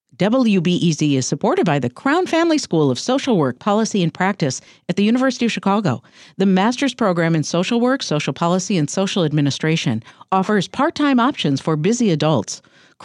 WBEZ is supported by the Crown Family School of Social Work, Policy, and Practice at the University of Chicago. The master's program in social work, social policy, and social administration offers part-time options for busy adults.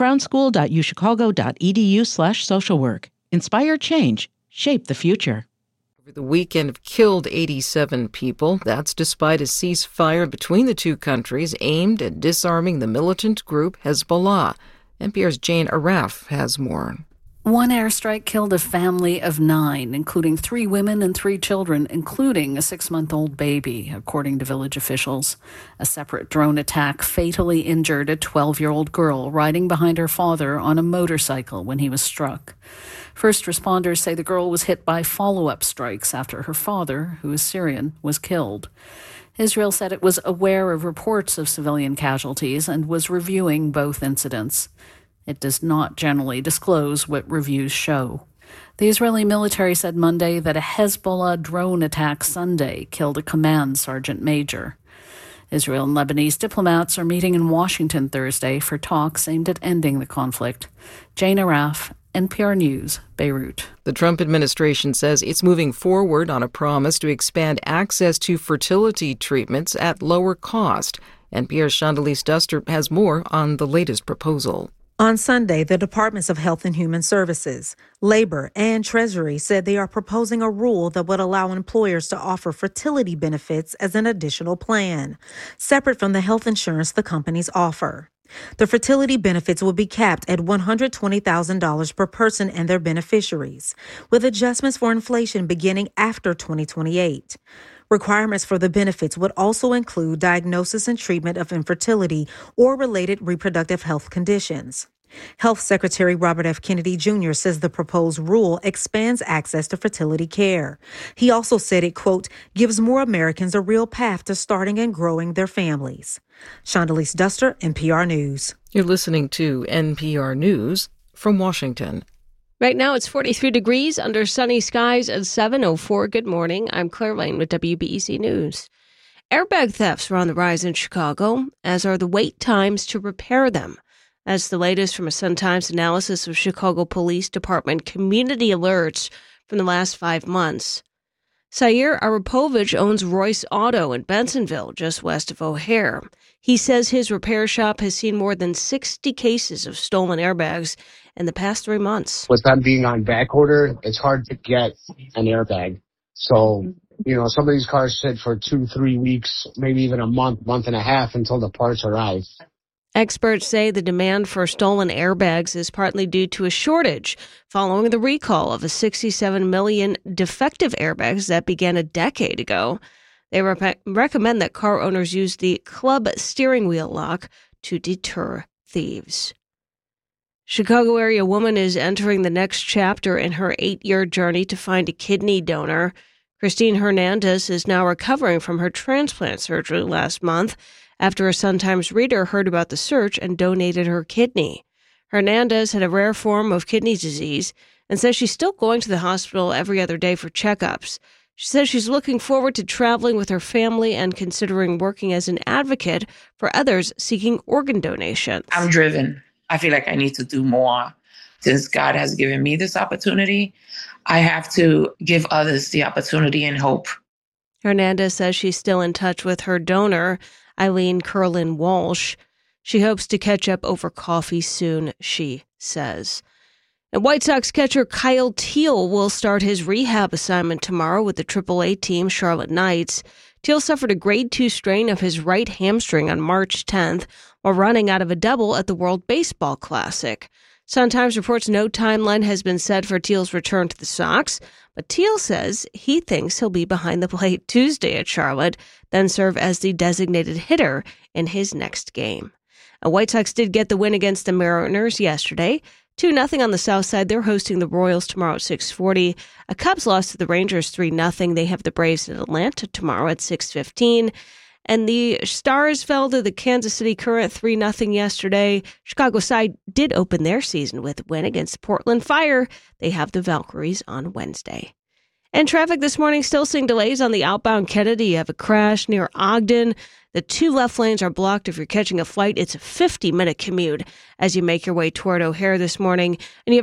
crownschool.uchicago.edu/socialwork. Inspire change. Shape the future. Over the weekend have killed 87 people. That's despite a ceasefire between the two countries aimed at disarming the militant group Hezbollah. NPR's Jane Arraf has more. One airstrike killed a family of 9, including 3 women and 3 children, including a 6-month-old baby, according to village officials. A separate drone attack fatally injured a 12-year-old girl riding behind her father on a motorcycle when he was struck. First responders say the girl was hit by follow-up strikes after her father, who is Syrian, was killed. Israel said it was aware of reports of civilian casualties and was reviewing both incidents. It does not generally disclose what reviews show. The Israeli military said Monday that a Hezbollah drone attack Sunday killed a command sergeant major. Israel and Lebanese diplomats are meeting in Washington Thursday for talks aimed at ending the conflict. Jane Arraf, NPR News, Beirut. The Trump administration says it's moving forward on a promise to expand access to fertility treatments at lower cost. NPR's Chandalise Duster has more on the latest proposal. On Sunday, the Departments of Health and Human Services, Labor, and Treasury said they are proposing a rule that would allow employers to offer fertility benefits as an additional plan, separate from the health insurance the companies offer. The fertility benefits will be capped at $120,000 per person and their beneficiaries, with adjustments for inflation beginning after 2028. Requirements for the benefits would also include diagnosis and treatment of infertility or related reproductive health conditions. Health Secretary Robert F. Kennedy Jr. says the proposed rule expands access to fertility care. He also said it, quote, gives more Americans a real path to starting and growing their families. Chandalise Duster, NPR News. You're listening to NPR News from Washington. Right now it's 43 degrees under sunny skies at 7:04. Good morning. I'm Claire Lane with WBEZ News. Airbag thefts are on the rise in Chicago, as are the wait times to repair them. That's the latest from a Sun-Times analysis of Chicago Police Department community alerts from the last 5 months. Sayer Arapovich owns Royce Auto in Bensonville, just west of O'Hare. He says his repair shop has seen more than 60 cases of stolen airbags in the past 3 months. With them being on back order, it's hard to get an airbag. So, some of these cars sit for 2-3 weeks, maybe even a month and a half until the parts arrive. Experts say the demand for stolen airbags is partly due to a shortage following the recall of 67 million defective airbags that began a decade ago. They recommend that car owners use the club steering wheel lock to deter thieves. Chicago area woman is entering the next chapter in her 8-year journey to find a kidney donor. Christine Hernandez is now recovering from her transplant surgery last month after a Sun-Times reader heard about the search and donated her kidney. Hernandez had a rare form of kidney disease and says she's still going to the hospital every other day for checkups. She says she's looking forward to traveling with her family and considering working as an advocate for others seeking organ donations. I'm driven. I feel like I need to do more. Since God has given me this opportunity, I have to give others the opportunity and hope. Hernandez says she's still in touch with her donor, Eileen Curlin Walsh. She hopes to catch up over coffee soon, she says. And White Sox catcher Kyle Teel will start his rehab assignment tomorrow with the AAA team Charlotte Knights. Teel suffered a grade 2 strain of his right hamstring on March 10th while running out of a double at the World Baseball Classic. Sun-Times reports no timeline has been set for Teel's return to the Sox, but Teel says he thinks he'll be behind the plate Tuesday at Charlotte, then serve as the designated hitter in his next game. The White Sox did get the win against the Mariners yesterday. 2-0 on the south side. They're hosting the Royals tomorrow at 6:40. A Cubs lost to the Rangers 3-0. They have the Braves in Atlanta tomorrow at 6:15. And the Stars fell to the Kansas City Current 3-0 yesterday. Chicago side did open their season with a win against Portland Fire. They have the Valkyries on Wednesday. And traffic this morning still seeing delays on the outbound Kennedy. You have a crash near Ogden. The 2 left lanes are blocked if you're catching a flight. It's a 50-minute commute as you make your way toward O'Hare this morning. And you have